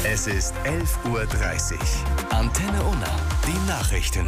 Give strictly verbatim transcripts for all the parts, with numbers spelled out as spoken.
Es ist elf Uhr dreißig. Antenne Unna, die Nachrichten.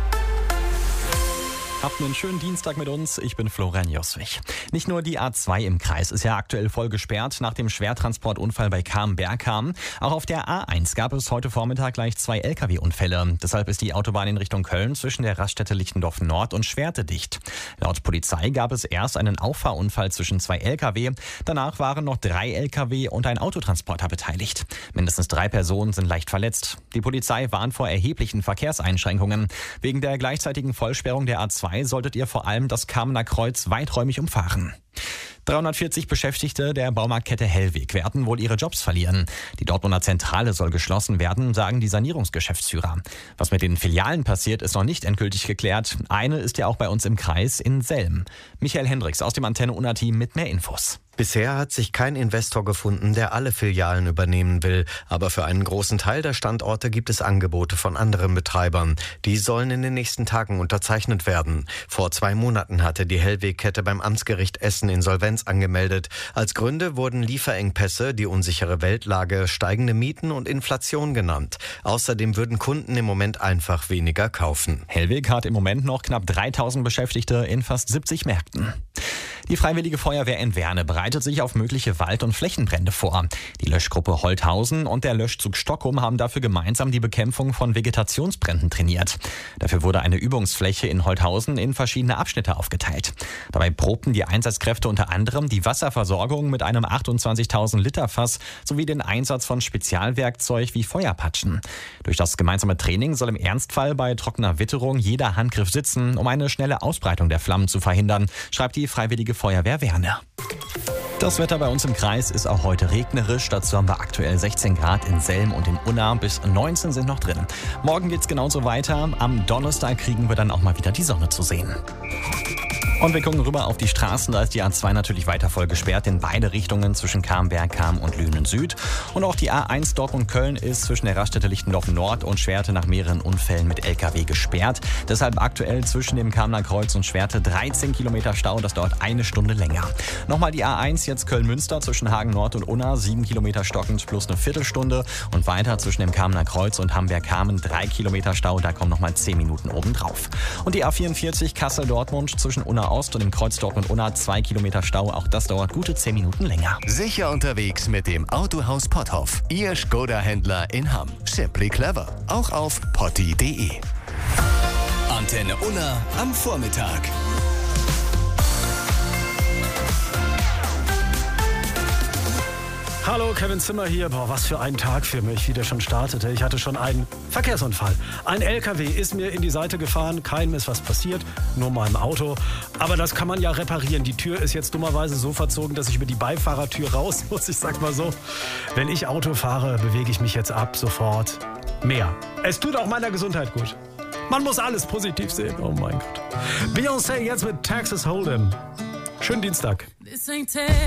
Habt einen schönen Dienstag mit uns. Ich bin Florian Joswig. Nicht nur die A zwei im Kreis ist ja aktuell voll gesperrt nach dem Schwertransportunfall bei Camm-Bergkamen. Auch auf der A eins gab es heute Vormittag gleich zwei L K W-Unfälle. Deshalb ist die Autobahn in Richtung Köln zwischen der Raststätte Lichtendorf Nord und Schwerte dicht. Laut Polizei gab es erst einen Auffahrunfall zwischen zwei L K W. Danach waren noch drei L K W und ein Autotransporter beteiligt. Mindestens drei Personen sind leicht verletzt. Die Polizei warnt vor erheblichen Verkehrseinschränkungen. Wegen der gleichzeitigen Vollsperrung der A zwei solltet ihr vor allem das Kamener Kreuz weiträumig umfahren. dreihundertvierzig Beschäftigte der Baumarktkette Hellweg werden wohl ihre Jobs verlieren. Die Dortmunder Zentrale soll geschlossen werden, sagen die Sanierungsgeschäftsführer. Was mit den Filialen passiert, ist noch nicht endgültig geklärt. Eine ist ja auch bei uns im Kreis in Selm. Michael Hendricks aus dem Antenne Unna Team mit mehr Infos. Bisher hat sich kein Investor gefunden, der alle Filialen übernehmen will. Aber für einen großen Teil der Standorte gibt es Angebote von anderen Betreibern. Die sollen in den nächsten Tagen unterzeichnet werden. Vor zwei Monaten hatte die Hellweg-Kette beim Amtsgericht Essen Insolvenz angemeldet. Als Gründe wurden Lieferengpässe, die unsichere Weltlage, steigende Mieten und Inflation genannt. Außerdem würden Kunden im Moment einfach weniger kaufen. Hellweg hat im Moment noch knapp dreitausend Beschäftigte in fast siebzig Märkten. Die Freiwillige Feuerwehr in Werne bereitet sich auf mögliche Wald- und Flächenbrände vor. Die Löschgruppe Holthausen und der Löschzug Stockholm haben dafür gemeinsam die Bekämpfung von Vegetationsbränden trainiert. Dafür wurde eine Übungsfläche in Holthausen in verschiedene Abschnitte aufgeteilt. Dabei probten die Einsatzkräfte unter anderem die Wasserversorgung mit einem achtundzwanzigtausend Liter Fass sowie den Einsatz von Spezialwerkzeug wie Feuerpatschen. Durch das gemeinsame Training soll im Ernstfall bei trockener Witterung jeder Handgriff sitzen, um eine schnelle Ausbreitung der Flammen zu verhindern, schreibt die Freiwillige Feuerwehr Werne. Das Wetter bei uns im Kreis ist auch heute regnerisch. Dazu haben wir aktuell sechzehn Grad in Selm und in Unna. Bis neunzehn sind noch drin. Morgen geht's genauso weiter. Am Donnerstag kriegen wir dann auch mal wieder die Sonne zu sehen. Und wir gucken rüber auf die Straßen. Da ist die A zwei natürlich weiter voll gesperrt in beide Richtungen zwischen Camm-Bergkamen und Lünen Süd. Und auch die A eins Dortmund-Köln ist zwischen der Raststätte Lichtendorf Nord und Schwerte nach mehreren Unfällen mit L K W gesperrt. Deshalb aktuell zwischen dem Kamener Kreuz und Schwerte dreizehn Kilometer Stau. Das dauert eine Stunde länger. Nochmal die A eins jetzt Köln-Münster zwischen Hagen Nord und Unna. sieben Kilometer stockend plus eine Viertelstunde. Und weiter zwischen dem Kamener Kreuz und Hamberg-Kamen drei Kilometer Stau. Da kommen nochmal zehn Minuten obendrauf. Und die A vierundvierzig Kassel-Dortmund zwischen Unna Ost und im Kreuz Dortmund-Unna zwei Kilometer Stau. Auch das dauert gute zehn Minuten länger. Sicher unterwegs mit dem Autohaus Potthoff. Ihr Skoda-Händler in Hamm. Simply clever. Auch auf potti punkt de. Antenne Unna am Vormittag. Hallo, Kevin Zimmer hier. Boah, was für ein Tag für mich, wie der schon startete. Ich hatte schon einen Verkehrsunfall. Ein L K W ist mir in die Seite gefahren. Keinem ist was passiert, nur meinem Auto. Aber das kann man ja reparieren. Die Tür ist jetzt dummerweise so verzogen, dass ich über die Beifahrertür raus muss. Ich sag mal so, wenn ich Auto fahre, bewege ich mich jetzt ab sofort mehr. Es tut auch meiner Gesundheit gut. Man muss alles positiv sehen. Oh mein Gott. Beyoncé jetzt mit Texas Hold'em. Schönen Dienstag.